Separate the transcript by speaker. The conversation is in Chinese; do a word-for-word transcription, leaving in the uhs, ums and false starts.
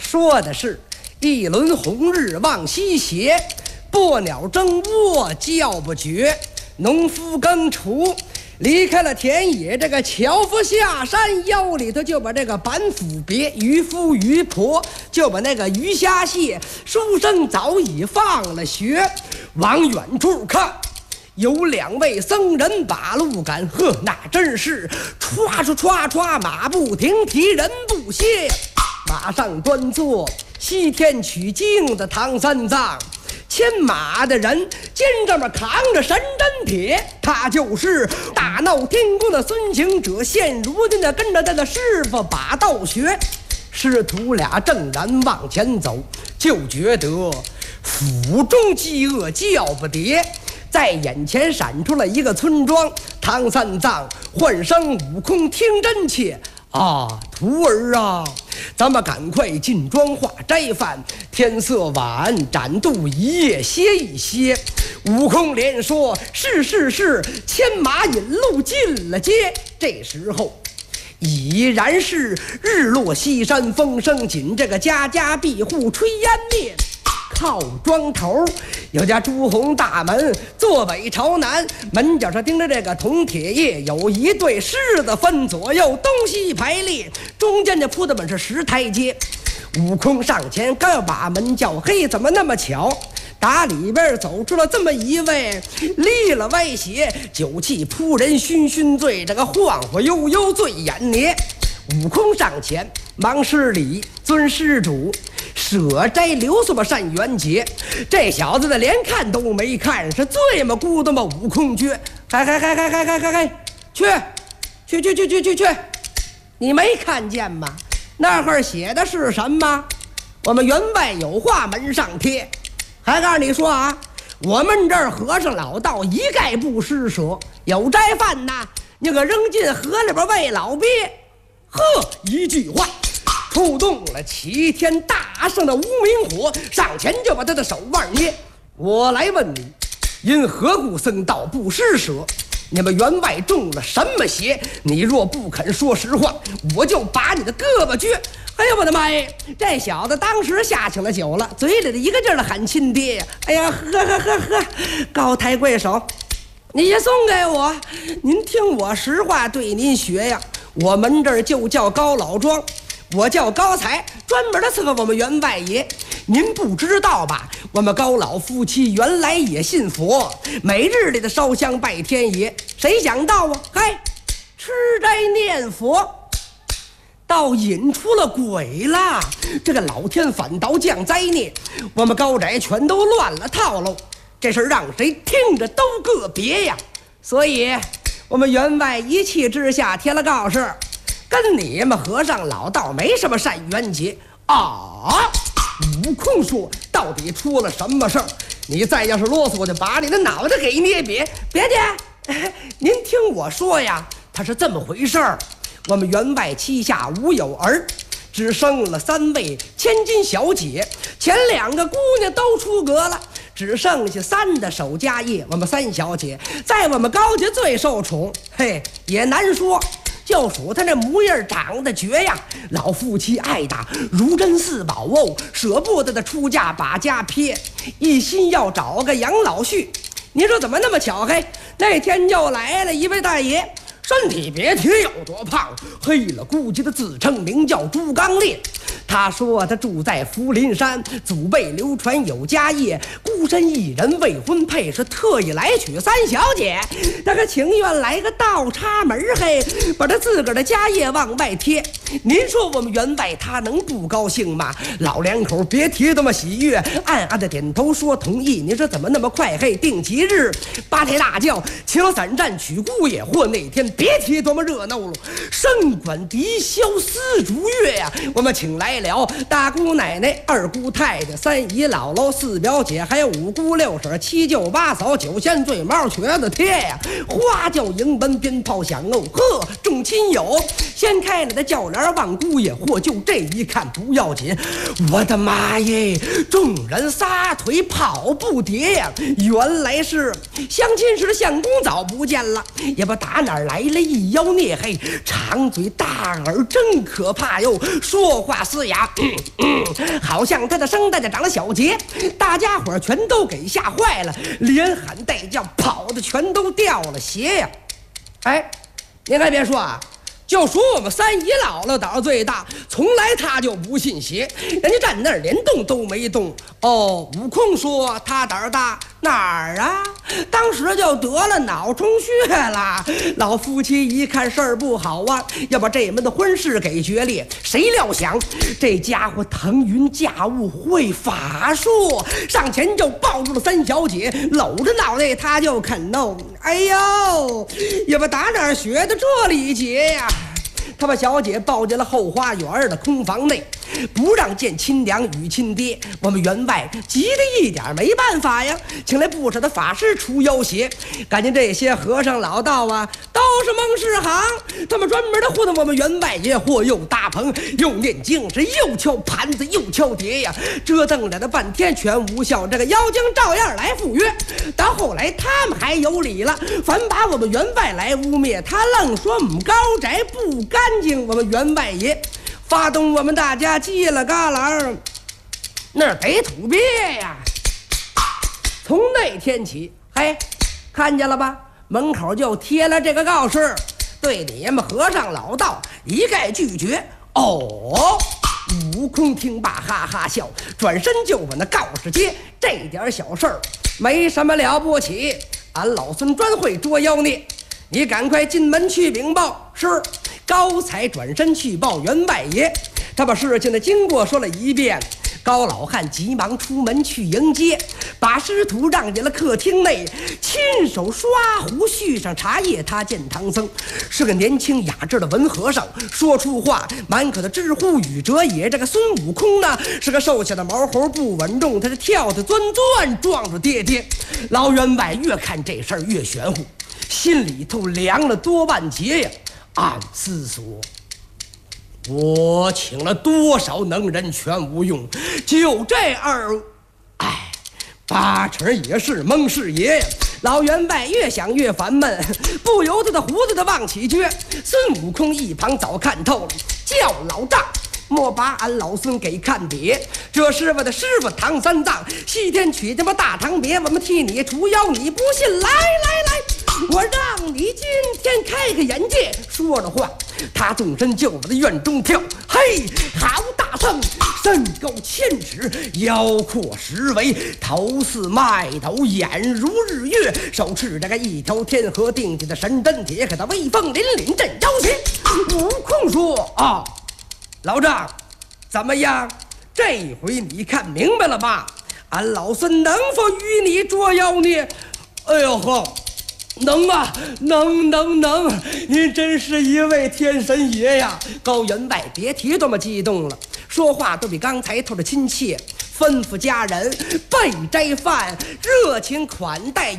Speaker 1: 说的是一轮红日往西斜，薄鸟争窝叫不绝，农夫耕锄离开了田野，这个樵夫下山，腰里头就把这个板斧别，渔夫渔婆就把那个鱼虾蟹，书生早已放了学。往远处看，有两位僧人把路赶，呵，那真是歘歘歘歘，马不停蹄人不歇。马上端坐西天取经的唐三藏，牵马的人肩上面扛着神针铁，他就是大闹天宫的孙行者。现如今的跟着他的师傅把道学，师徒俩正然往前走，就觉得府中饥饿叫不迭。在眼前闪出了一个村庄，唐三藏唤声悟空听真切啊，徒儿啊，咱们赶快进庄化斋饭，天色晚，展肚一夜歇一歇。悟空连说是是是，牵马引路进了街。这时候已然是日落西山风声紧，这个家家闭户炊烟灭。靠庄头有家朱红大门，坐北朝南，门角上钉着这个铜铁叶，有一对狮子分左右，东西排列，中间的铺的本是石台阶。悟空上前刚要把门叫，嘿，怎么那么巧，打里边走出了这么一位立了歪斜，酒气扑人醺醺醉，这个晃晃悠悠醉眼捏。悟空上前忙施礼，尊施主，舍斋留宿吧善缘节。这小子的连看都没看，是醉么咕咚吧悟空撅，嗨嗨嗨嗨嗨嗨嗨嗨，去去去去去去去，你没看见吗？那会儿写的是什么？我们员外有话门上贴，还告诉你说啊，我们这儿和尚老道一概不施舍，有斋饭呐，你可扔进河里边喂老鳖。呵，一句话触动了齐天大圣的无名火，上前就把他的手腕捏。我来问你，因何故僧道不施舍？你们员外中了什么邪？你若不肯说实话，我就把你的胳膊撅。哎呦我的妈呀！这小子当时下起了酒了，嘴里的一个劲儿的喊亲爹呀！哎呀，呵呵呵呵，高抬贵手，你也送给我，您听我实话对您学呀。我们这儿就叫高老庄，我叫高才，专门的伺候我们员外爷。您不知道吧？我们高老夫妻原来也信佛，每日里的烧香拜天爷。谁想到啊，嗨，吃斋念佛倒引出了鬼了，这个老天反倒降灾孽，我们高宅全都乱了套喽。这事让谁听着都个别呀。所以我们员外一气之下贴了告示，跟你们和尚老道没什么善缘结啊。悟空说，到底出了什么事儿？你再要是啰嗦，我就把你的脑袋给捏瘪。别介，您听我说呀，他是这么回事儿。我们员外膝下无有儿，只生了三位千金小姐，前两个姑娘都出阁了，只剩下三的守家业。我们三小姐在我们高家最受宠，嘿，也难说，就属他那模样长得绝呀，老夫妻爱打如珍似宝哦，舍不得的出嫁把家撇，一心要找个养老婿。你说怎么那么巧？嘿，那天就来了一位大爷，身体别提有多胖，黑了估计的自称名叫朱刚烈。他说他住在福林山，祖辈流传有家业，孤身一人未婚配，是特意来娶三小姐。他可情愿来个倒插门，嘿，把他自个儿的家业往外贴。您说我们员外他能不高兴吗？老两口别提多么喜悦，暗暗的点头说同意。你说怎么那么快？嘿，定吉日，八抬大轿，请了散战娶姑爷。或那天别提多么热闹了，笙管笛箫丝竹乐呀、啊，我们请来了大姑奶奶、二姑太太、三姨姥姥、四表姐，还有五姑六婶、七舅八嫂、九仙醉毛瘸子贴呀，花轿迎门，鞭炮响哦，呵，众亲友掀开了的轿帘望姑爷。或就这一看不要紧，我的妈耶！众人撒腿跑不迭呀，原来是相亲时的相公早不见了，也不打哪儿来了一妖孽，嘿，长嘴大耳真可怕哟，说话嘶呀，嗯嗯，好像他的声带长了小结，大家伙全都给吓坏了，连喊带叫，跑的全都掉了鞋呀！哎，您还别说啊。就说我们三姨姥姥胆儿最大，从来她就不信邪，人家站那儿连动都没动。哦，悟空说他胆儿大哪儿啊？当时就得了脑充血了。老夫妻一看事儿不好啊，要把这门的婚事给决裂。谁料想这家伙腾云驾雾，会法术，上前就抱住了三小姐，搂着脑袋他就啃弄。哎呦，也不打哪儿学的这礼节呀？他把小姐抱进了后花园的空房内，不让见亲娘与亲爹。我们员外急得一点没办法呀，请来不少的法师出要挟。感觉这些和尚老道啊，都是蒙氏行，他们专门的糊弄我们员外爷，或又搭棚又念经，是又敲盘子又敲碟呀，折腾了半天全无效。这个妖精照样来赴约。到后来他们还有理了，反把我们员外来污蔑，他愣说我们高宅不干净。我们员外爷发动我们大家叽了旮旯，那儿得土鳖呀！从那天起，嘿，看见了吧？门口就贴了这个告示，对你们和尚老道一概拒绝。哦，悟空听罢哈哈笑，转身就往那告示接。这点小事儿没什么了不起，俺老孙专会捉妖孽。你赶快进门去禀报。是。高才转身去报员外爷，他把事情的经过说了一遍。高老汉急忙出门去迎接，把师徒让进了客厅内，亲手刷壶续上茶叶。他见唐僧是个年轻雅致的文和尚，说出话满口的知乎与哲也。这个孙悟空呢，是个瘦小的毛猴，不稳重，他是跳跳钻钻撞住爹爹。老员外越看这事儿越玄乎，心里头凉了多万劫呀。暗思索，我请了多少能人全无用，就这二，哎，八成也是蒙氏爷呀。老员外越想越烦闷，不由得他胡子的往起撅。孙悟空一旁早看透了，叫老丈莫把俺老孙给看瘪，这是我的师傅唐三藏，西天取他妈大唐别，我们替你除妖，你不信？来来来，我让你今天开个眼界。说着话，他纵身就往那院中跳。嘿，好大圣，身高千尺，腰阔十围，头似麦斗，眼如日月，手持这个一条天河定起的神针铁，可他威风凛凛镇妖邪。悟空说啊，老丈怎么样？这回你看明白了吧？俺老孙能否与你捉妖孽？哎呦呵，能啊，能能能！您真是一位天神爷呀！高员外别提多么激动了，说话都比刚才透着亲切，吩咐家人备斋饭，热情款待